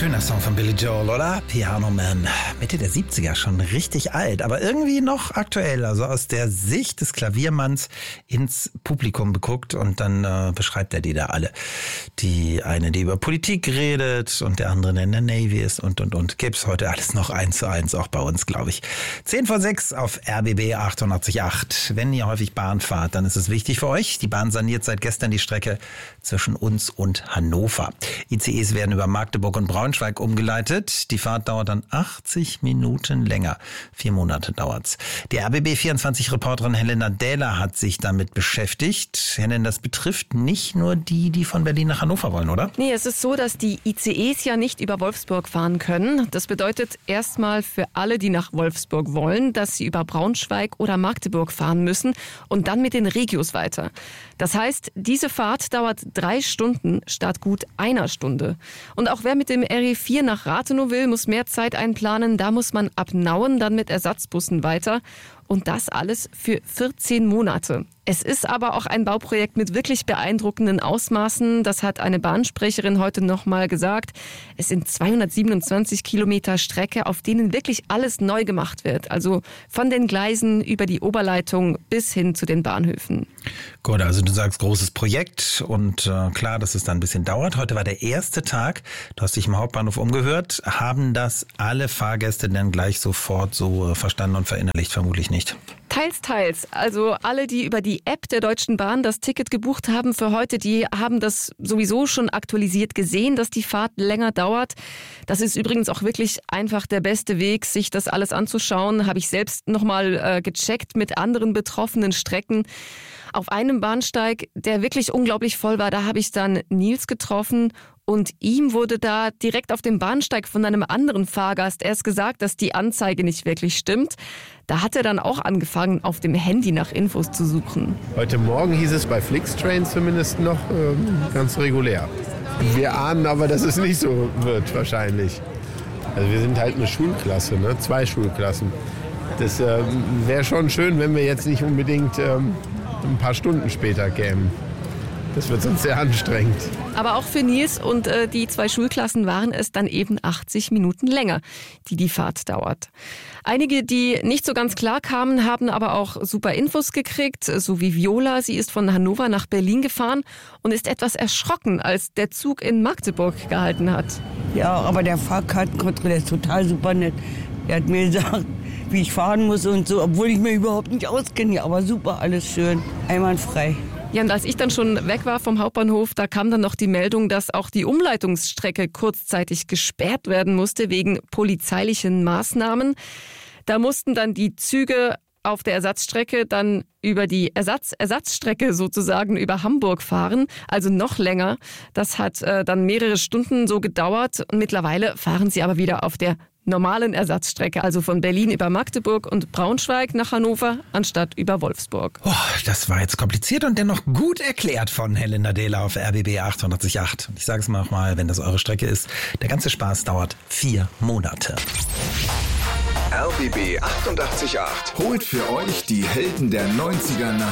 Schöner Song von Billy Joel, oder? Piano Man. Mitte der 70er, schon richtig alt, aber irgendwie noch aktuell. Also aus der Sicht des Klaviermanns ins Publikum geguckt und dann beschreibt er die da alle. Die eine, die über Politik redet und der andere, der in der Navy ist und. Gibt's heute alles noch 1:1, auch bei uns, glaube ich. 5:10 auf RBB 88.8. Wenn ihr häufig Bahn fahrt, dann ist es wichtig für euch. Die Bahn saniert seit gestern die Strecke zwischen uns und Hannover. ICEs werden über Magdeburg und Braunschweig umgeleitet. Die Fahrt dauert dann 80 Minuten länger. 4 Monate dauert's. Die RBB24-Reporterin Helena Dähler hat sich damit beschäftigt. Helena, das betrifft nicht nur die von Berlin nach Hannover wollen, oder? Nee, es ist so, dass die ICEs ja nicht über Wolfsburg fahren können. Das bedeutet erstmal für alle, die nach Wolfsburg wollen, dass sie über Braunschweig oder Magdeburg fahren müssen und dann mit den Regios weiter. Das heißt, diese Fahrt dauert 3 Stunden statt gut 1 Stunde. Und auch wer mit dem RE4 nach Rathenow will, muss mehr Zeit einplanen. Da muss man ab Nauen dann mit Ersatzbussen weiter. Und das alles für 14 Monate. Es ist aber auch ein Bauprojekt mit wirklich beeindruckenden Ausmaßen. Das hat eine Bahnsprecherin heute nochmal gesagt. Es sind 227 Kilometer Strecke, auf denen wirklich alles neu gemacht wird. Also von den Gleisen über die Oberleitung bis hin zu den Bahnhöfen. Gut, also du sagst großes Projekt und klar, dass es dann ein bisschen dauert. Heute war der erste Tag. Du hast dich im Hauptbahnhof umgehört. Haben das alle Fahrgäste denn gleich sofort so verstanden und verinnerlicht? Vermutlich nicht. Teils. Also alle, die über die App der Deutschen Bahn das Ticket gebucht haben für heute, die haben das sowieso schon aktualisiert gesehen, dass die Fahrt länger dauert. Das ist übrigens auch wirklich einfach der beste Weg, sich das alles anzuschauen. Habe ich selbst nochmal gecheckt mit anderen betroffenen Strecken. Auf einem Bahnsteig, der wirklich unglaublich voll war, da habe ich dann Nils getroffen. Und ihm wurde da direkt auf dem Bahnsteig von einem anderen Fahrgast erst gesagt, dass die Anzeige nicht wirklich stimmt. Da hat er dann auch angefangen, auf dem Handy nach Infos zu suchen. Heute Morgen hieß es bei Flixtrain zumindest noch ganz regulär. Wir ahnen aber, dass es nicht so wird wahrscheinlich. Also wir sind halt eine Schulklasse, 2 Schulklassen. Das wäre schon schön, wenn wir jetzt nicht unbedingt ein paar Stunden später kämen. Das wird sonst sehr anstrengend. Aber auch für Nils und die 2 Schulklassen waren es dann eben 80 Minuten länger, die Fahrt dauert. Einige, die nicht so ganz klar kamen, haben aber auch super Infos gekriegt, so wie Viola. Sie ist von Hannover nach Berlin gefahren und ist etwas erschrocken, als der Zug in Magdeburg gehalten hat. Ja, aber der Fahrkartenkontrolleur ist total super nett. Er hat mir gesagt, wie ich fahren muss und so, obwohl ich mir überhaupt nicht auskenne. Aber super, alles schön, einwandfrei. Ja, und als ich dann schon weg war vom Hauptbahnhof, da kam dann noch die Meldung, dass auch die Umleitungsstrecke kurzzeitig gesperrt werden musste wegen polizeilichen Maßnahmen. Da mussten dann die Züge auf der Ersatzstrecke dann über die Ersatzstrecke sozusagen über Hamburg fahren, also noch länger. Das hat dann mehrere Stunden so gedauert. Und mittlerweile fahren sie aber wieder auf der normalen Ersatzstrecke, also von Berlin über Magdeburg und Braunschweig nach Hannover, anstatt über Wolfsburg. Oh, das war jetzt kompliziert und dennoch gut erklärt von Helena Dähler auf RBB 88.8. Ich sage es mal nochmal, wenn das eure Strecke ist, der ganze Spaß dauert 4 Monate. RBB 88.8 holt für euch die Helden der 90er nach